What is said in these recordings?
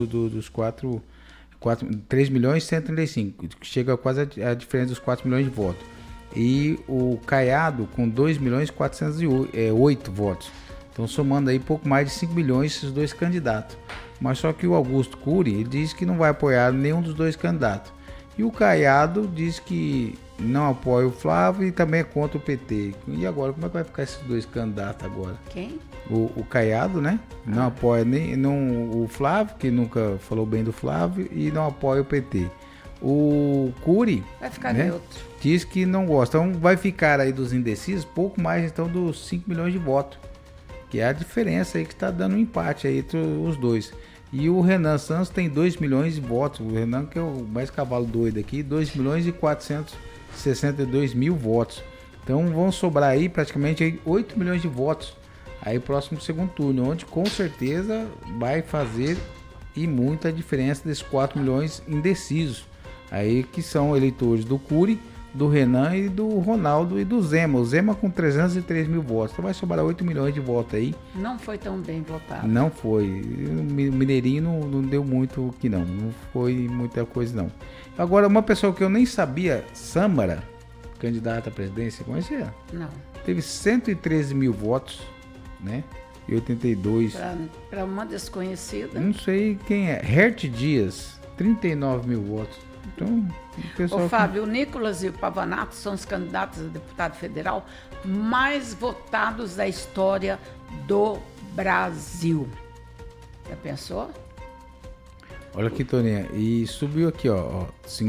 dos 3 milhões e 135, que chega quase a diferença dos 4 milhões de votos. E o Caiado com 2 milhões e 408 votos. Então, somando aí pouco mais de 5 milhões esses dois candidatos. Mas só que o Augusto Cury, ele diz que não vai apoiar nenhum dos dois candidatos. E o Caiado diz que não apoia o Flávio e também é contra o PT. E agora, como é que vai ficar esses dois candidatos agora? Quem? O Caiado, né? Não apoia nem o Flávio, que nunca falou bem do Flávio, e não apoia o PT. O Cury, vai ficar né, neutro. Diz que não gosta. Então vai ficar aí dos indecisos pouco mais então dos 5 milhões de votos. Que é a diferença aí que está dando um empate aí entre os dois. E o Renan Santos tem 2 milhões de votos. O Renan, que é o mais cavalo doido aqui, 2 milhões e 462 mil votos. Então vão sobrar aí praticamente aí 8 milhões de votos aí próximo segundo turno, onde com certeza vai fazer e muita diferença desses 4 milhões indecisos. Aí que são eleitores do Cury, do Renan e do Ronaldo e do Zema. O Zema com 303 mil votos. Então vai sobrar 8 milhões de votos aí. Não foi tão bem votado. Não foi. O Mineirinho não deu muito que não. Não foi muita coisa não. Agora, uma pessoa que eu nem sabia, Sâmara, candidata à presidência, conhecia? Não. Teve 113 mil votos, né? E 82. Para uma desconhecida. Não sei quem é. Hert Dias, 39 mil votos. Então, o pessoal. Ô, Fábio, o Nicolas e o Pavanato são os candidatos a deputado federal mais votados da história do Brasil. Já pensou? Olha aqui, Toninha. E subiu aqui, ó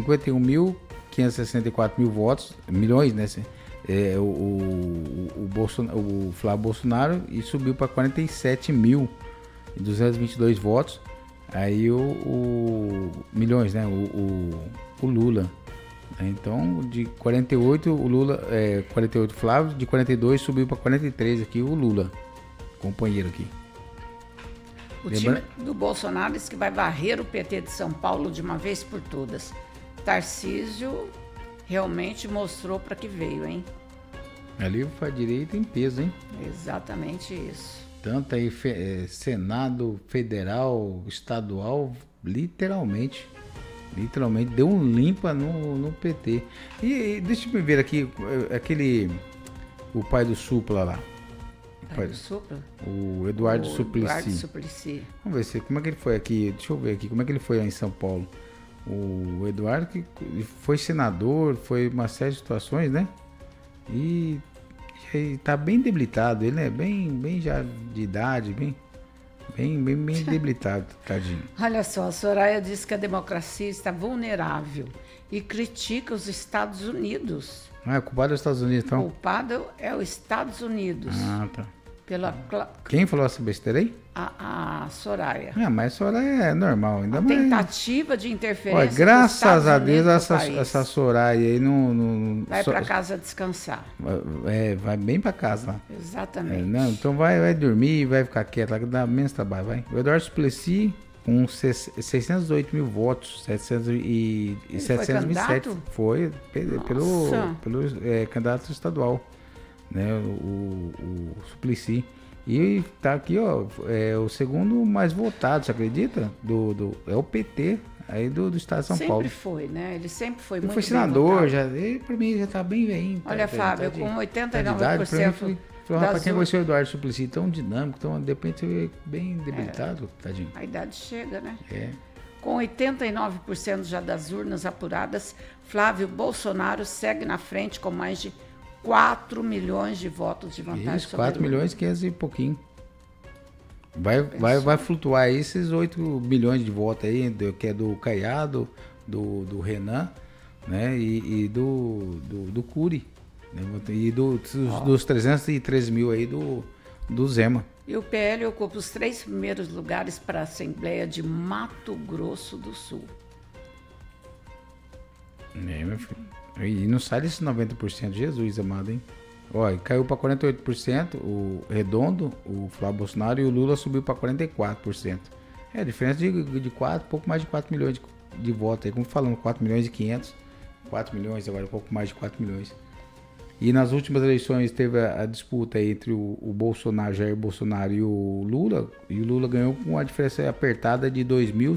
51.564 mil votos, milhões, né? O Flávio Bolsonaro, e subiu para 47.222 votos. Aí milhões, né? O Lula. Então, de 48, o Lula, 48 Flávio, de 42 subiu para 43 aqui o Lula, companheiro aqui. O time do Bolsonaro diz que vai varrer o PT de São Paulo de uma vez por todas. Tarcísio realmente mostrou para que veio, hein? Ali a direita em peso, hein? Exatamente isso. Tanto aí Senado Federal, Estadual, literalmente deu um limpa no PT. E deixa eu ver aqui, o pai do Supla lá. O Eduardo Suplicy. Vamos ver como é que ele foi aqui. Deixa eu ver aqui como é que ele foi lá em São Paulo. O Eduardo, que foi senador, foi uma série de situações, né? E tá bem debilitado, ele é bem já de idade, bem debilitado, tadinho. Olha só, a Soraya diz que a democracia está vulnerável e critica os Estados Unidos. Ah, o culpado é os Estados Unidos, então? O culpado é os Estados Unidos. Ah, tá. Quem falou essa besteira aí? A Soraya. Ah, mas a Soraya é normal, ainda mais. Tentativa de interferência. Olha, graças a Deus essa Soraya aí não vai para casa descansar. Vai bem para casa. Exatamente. Então vai dormir, vai ficar quieta, dá menos trabalho, vai. O Eduardo Suplicy com 608 mil votos, 727 foi pelo candidato estadual, né? O Suplicy. E tá aqui, ó, o segundo mais votado, você acredita? É o PT aí do estado de São Paulo. Sempre foi, né? Ele sempre foi muito bem votado. Ele foi senador, ele pra mim já tá bem velhinho. Olha, Fábio, com 89% Pra quem vai ser o Eduardo Suplicy, tão dinâmico, tão, de repente, bem debilitado, tadinho. A idade chega, né? É. Com 89% já das urnas apuradas, Flávio Bolsonaro segue na frente com mais de 4 milhões de votos de vantagem. Isso, 4 milhões e 500 e pouquinho. Vai flutuar aí esses 8 milhões de votos aí, que é do Caiado, do Renan, né? E do Cury. Né? E dos 313 mil aí do Zema. E o PL ocupa os 3 primeiros lugares para a Assembleia de Mato Grosso do Sul. Meu filho. E não sai desses 90%, Jesus amado, hein? Olha, caiu para 48% o Redondo, o Flávio Bolsonaro, e o Lula subiu para 44%. É, diferença de 4, pouco mais de 4 milhões de votos aí, como falamos, 4 milhões e 500, 4 milhões, agora pouco mais de 4 milhões. E nas últimas eleições teve a disputa entre o Bolsonaro, Jair Bolsonaro e o Lula ganhou com uma diferença apertada de 2.000